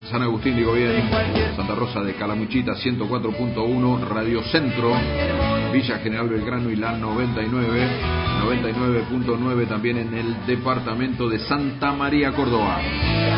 San Agustín, digo bien, Santa Rosa de Calamuchita 104.1, Radio Centro, Villa General Belgrano y la 99.9 también en el departamento de Santa María, Córdoba.